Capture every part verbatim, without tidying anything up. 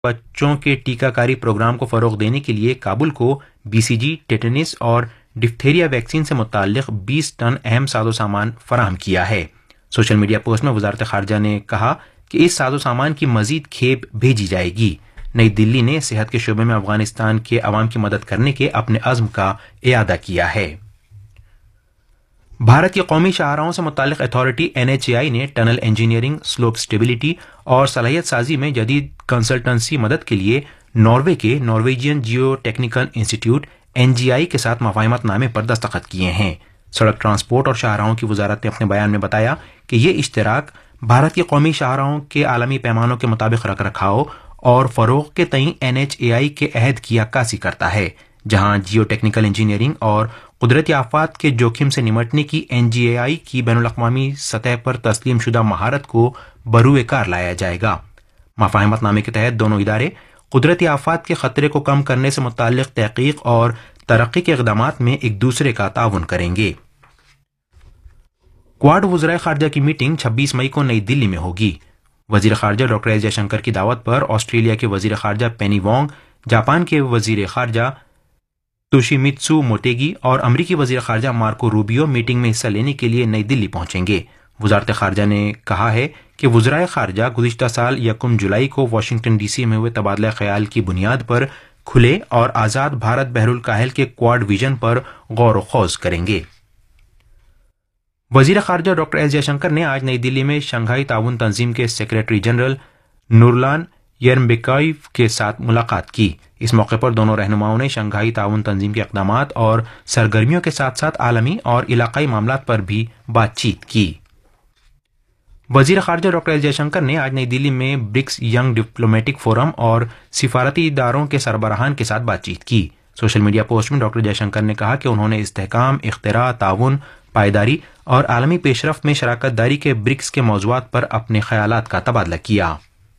بچوں کے ٹیکہ کاری پروگرام کو فروغ دینے کے لیے کابل کو بی سی جی، ٹیٹنس اور ڈفتھیریا ویکسین سے متعلق بیس ٹن اہم ساز و سامان فراہم کیا ہے۔ سوشل میڈیا پوسٹ میں وزارت خارجہ نے کہا کہ اس ساز و سامان کی مزید کھیپ بھیجی جائے گی۔ نئی دلی نے صحت کے شعبے میں افغانستان کے عوام کی مدد کرنے کے اپنے عزم کا اعادہ کیا ہے۔ بھارت کی قومی شاہراہوں سے متعلق اتھارٹی این ایچ اے آئی نے ٹنل انجینئرنگ، سلوپ اسٹیبلٹی اور صلاحیت سازی میں جدید کنسلٹنسی مدد کے لیے ناروے کے Norwegian Jio technical institute N G آئی کے ساتھ مفاہمت نامے پر دستخط کیے ہیں۔ سڑک ٹرانسپورٹ اور شاہراہوں کی وزارت نے اپنے بیان میں بتایا کہ یہ اشتراک بھارت کی قومی شاہراہوں کے عالمی پیمانوں کے مطابق رکھ رکھاؤ اور فروغ کے تئیں این ایچ اے آئی کے عہد کی عکاسی کرتا ہے، جہاں جیو ٹیکنیکل انجینئرنگ اور قدرتی آفات کے جوخم سے نمٹنے کی این جی اے آئی کی بین الاقوامی سطح پر تسلیم شدہ مہارت کو بروئے کار لایا جائے گا۔ مفاہمت نامے کے تحت دونوں ادارے قدرتی آفات کے خطرے کو کم کرنے سے متعلق تحقیق اور ترقی کے اقدامات میں ایک دوسرے کا تعاون کریں گے۔ کوواڈ وزرائے خارجہ کی میٹنگ چھبیس مئی کو نئی دلی میں ہوگی۔ وزیر خارجہ ڈاکٹر ایس جے شنکر کی دعوت پر آسٹریلیا کے وزیر خارجہ پینی وانگ، جاپان کے وزیر خارجہ توشیمتسو موٹیگی اور امریکی وزیر خارجہ مارکو روبیو میٹنگ میں حصہ لینے کے لیے نئی دلی پہنچیں گے۔ وزارت خارجہ نے کہا ہے کہ وزرائے خارجہ گزشتہ سال یکم جولائی کو واشنگٹن ڈی سی میں ہوئے تبادلہ خیال کی بنیاد پر کھلے اور آزاد بھارت بحر الکاہل کے کوواڈ ویژن پر غور و خوض کریں گے۔ وزیر خارجہ ڈاکٹر ایس جے شنکر نے آج نئی دلی میں شنگھائی تعاون تنظیم کے سیکریٹری جنرل نورلان یرمبیکائیو کے ساتھ ملاقات کی۔ اس موقع پر دونوں رہنماؤں نے شنگھائی تعاون تنظیم کے اقدامات اور سرگرمیوں کے ساتھ ساتھ عالمی اور علاقائی معاملات پر بھی بات چیت کی۔ وزیر خارجہ ڈاکٹر ایس جے شنکر نے آج نئی دلی میں برکس ینگ ڈپلومیٹک فورم اور سفارتی اداروں کے سربراہان کے ساتھ بات چیت کی۔ سوشل میڈیا پوسٹ میں ڈاکٹر جے شنکر نے کہا کہ انہوں نے استحکام، اختراع، تعاون، پائیداری اور عالمی پیش رفت میں شراکت داری کے برکس کے موضوعات پر اپنے خیالات کا تبادلہ کیا۔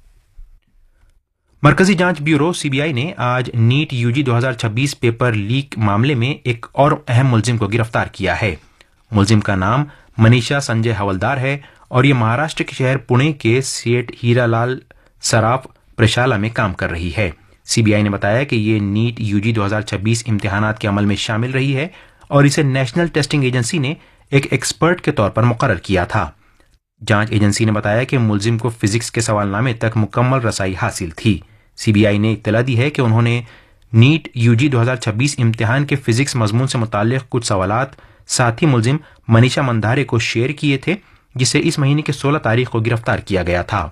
مرکزی جانچ بیورو سی بی آئی نے آج نیٹ یو جی دو ہزار چھبیس پیپر لیک معاملے میں ایک اور اہم ملزم کو گرفتار کیا ہے۔ ملزم کا نام منیشا سنجے حولدار ہے اور یہ مہاراشٹر کے شہر پونے کے سیٹ ہیرا لال سراف پرشالہ میں کام کر رہی ہے۔ سی بی آئی نے بتایا کہ یہ نیٹ یو جی دو ہزار چھبیس امتحانات کے عمل میں شامل رہی ہے اور اسے نیشنل ٹیسٹنگ ایجنسی نے ایک ایکسپرٹ کے طور پر مقرر کیا تھا۔ جانچ ایجنسی نے بتایا کہ ملزم کو فزکس کے سوال نامے تک مکمل رسائی حاصل تھی۔ سی بی آئی نے اطلاع دی ہے کہ انہوں نے نیٹ یو جی دو ہزار چھبیس امتحان کے فزکس مضمون سے متعلق کچھ سوالات ساتھی ملزم منیشا مندھارے کو شیئر کیے تھے، جسے اس مہینے کی سولہ تاریخ کو گرفتار کیا گیا تھا۔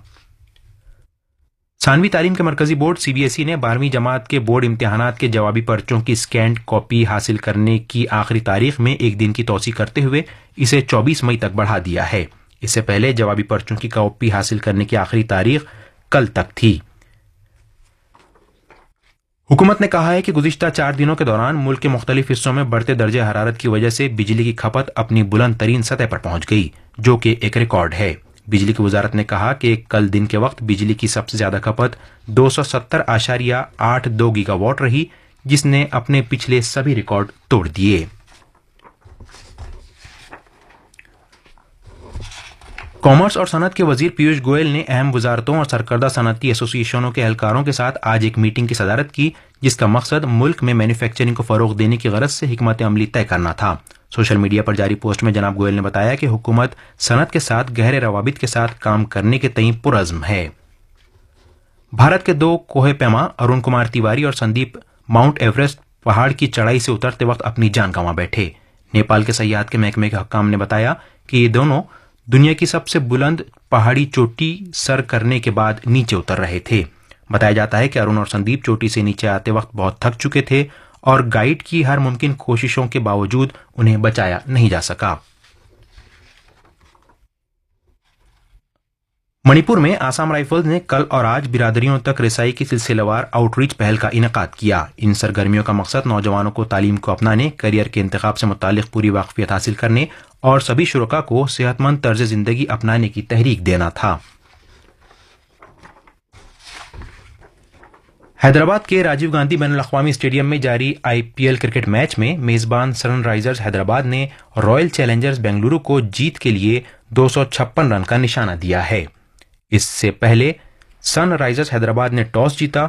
ثانوی تعلیم کے مرکزی board C B S E نے بارہویں جماعت کے بورڈ امتحانات کے جوابی پرچوں کی اسکینڈ کاپی حاصل کرنے کی آخری تاریخ میں ایک دن کی توسیع کرتے ہوئے اسے چوبیس مئی تک بڑھا دیا ہے۔ اس سے پہلے جوابی پرچوں کی کاپی حاصل کرنے کی آخری تاریخ کل تک تھی۔ حکومت نے کہا ہے کہ گزشتہ چار دنوں کے دوران ملک کے مختلف حصوں میں بڑھتے درجہ حرارت کی وجہ سے بجلی کی کھپت اپنی بلند ترین سطح پر پہنچ گئی، جو کہ ایک ریکارڈ ہے۔ بجلی کی وزارت نے کہا کہ کل دن کے وقت بجلی کی سب سے زیادہ کھپت دو سو ستر اشاریہ آٹھ دو گیگا واٹ رہی، جس نے اپنے پچھلے سبھی ریکارڈ توڑ دیے۔ کامرس اور صنعت کے وزیر پیوش گوئل نے اہم وزارتوں اور سرکردہ صنعتی ایسوسی ایشنوں کے اہلکاروں کے ساتھ آج ایک میٹنگ کی صدارت کی، جس کا مقصد ملک میں مینوفیکچرنگ کو فروغ دینے کی غرض سے حکمت عملی طے کرنا تھا۔ سوشل میڈیا پر جاری پوسٹ میں جناب گوئل نے بتایا کہ حکومت صنعت کے ساتھ گہرے روابط کے ساتھ کام کرنے کے تئیں پرعزم ہے۔ بھارت کے دو کوہ پیما ارون کمار تیواری اور سندیپ ماؤنٹ ایوریسٹ پہاڑ کی چڑھائی سے اترتے وقت اپنی جان گنوا بیٹھے۔ نیپال کے سیاحت کے محکمے کے حکام نے بتایا کہ یہ دونوں دنیا کی سب سے بلند پہاڑی چوٹی سر کرنے کے بعد نیچے اتر رہے تھے۔ بتایا جاتا ہے کہ ارون اور سندیپ چوٹی سے نیچے آتے وقت بہت تھک چکے تھے اور گائیڈ کی ہر ممکن کوششوں کے باوجود انہیں بچایا نہیں جا سکا۔ منی پور میں آسام رائفلز نے کل اور آج برادریوں تک رسائی کی سلسلہ وار آؤٹ ریچ پہل کا انعقاد کیا۔ ان سرگرمیوں کا مقصد نوجوانوں کو تعلیم کو اپنانے، کیریئر کے انتخاب سے متعلق پوری واقفیت حاصل کرنے اور سبھی شرکاء کو صحت مند طرز زندگی اپنانے کی تحریک دینا تھا۔ حیدرآباد کے راجیو گاندھی بین الاقوامی اسٹیڈیم میں جاری آئی پی ایل کرکٹ میچ میں میزبان سن رائزرز حیدرآباد نے رائل چیلنجرز بنگلورو کو جیت کے لیے دو سو چھپن رن کا نشانہ دیا ہے۔ اس سے پہلے सन राइजर्स हैदराबाद ने टॉस जीता